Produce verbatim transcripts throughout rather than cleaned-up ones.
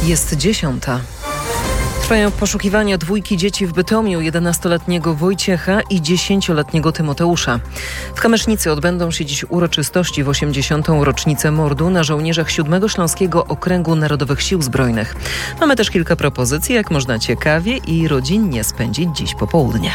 Jest dziesiąta. Trwają poszukiwania dwójki dzieci w Bytomiu, jedenastoletniego Wojciecha i dziesięcioletniego Tymoteusza. W Kamysznicy odbędą się dziś uroczystości w osiemdziesiątą rocznicę mordu na żołnierzach siódmego Śląskiego Okręgu Narodowych Sił Zbrojnych. Mamy też kilka propozycji, jak można ciekawie i rodzinnie spędzić dziś popołudnie.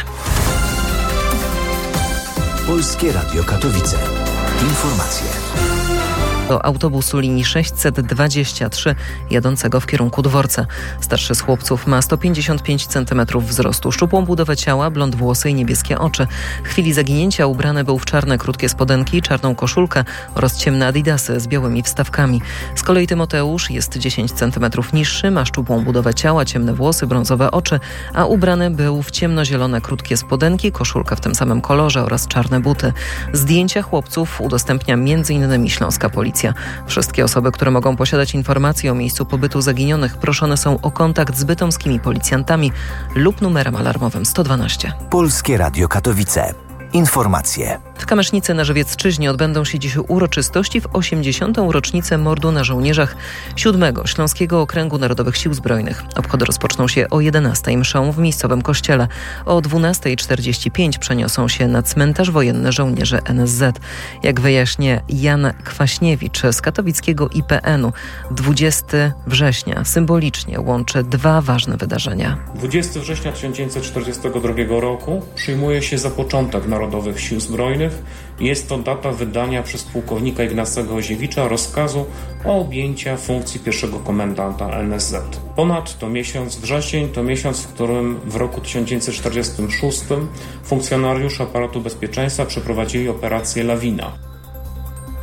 Polskie Radio Katowice. Informacje. Do autobusu linii sześćset dwadzieścia trzy jadącego w kierunku dworca. Starszy z chłopców ma sto pięćdziesiąt pięć centymetrów wzrostu, szczupłą budowę ciała, blond włosy i niebieskie oczy. W chwili zaginięcia ubrany był w czarne krótkie spodenki, czarną koszulkę oraz ciemne adidasy z białymi wstawkami. Z kolei Tymoteusz jest dziesięć centymetrów niższy, ma szczupłą budowę ciała, ciemne włosy, brązowe oczy, a ubrany był w ciemnozielone krótkie spodenki, koszulkę w tym samym kolorze oraz czarne buty. Zdjęcia chłopców udostępnia między innymi Śląska Policja. Wszystkie osoby, które mogą posiadać informacje o miejscu pobytu zaginionych, proszone są o kontakt z bytomskimi policjantami lub numerem alarmowym sto dwanaście. Polskie Radio Katowice. Informacje. W Kamysznicy na Żywiec-Czyźnie odbędą się dziś uroczystości w osiemdziesiątą rocznicę mordu na żołnierzach siódmego Śląskiego Okręgu Narodowych Sił Zbrojnych. Obchody rozpoczną się o jedenastej mszą w miejscowym kościele. O dwunastej czterdzieści pięć przeniosą się na cmentarz wojenny żołnierzy N S Z. Jak wyjaśnia Jan Kwaśniewicz z katowickiego I P N u, dwudziestego września symbolicznie łączy dwa ważne wydarzenia. dwudziestego września tysiąc dziewięćset czterdziestego drugiego roku przyjmuje się za początek Narodowych Sił Zbrojnych. Jest to data wydania przez pułkownika Ignacego Oziewicza rozkazu o objęcia funkcji pierwszego komendanta N S Z. Ponadto miesiąc wrzesień to miesiąc, w którym w roku tysiąc dziewięćset czterdziestym szóstym funkcjonariusze aparatu bezpieczeństwa przeprowadzili operację Lawina.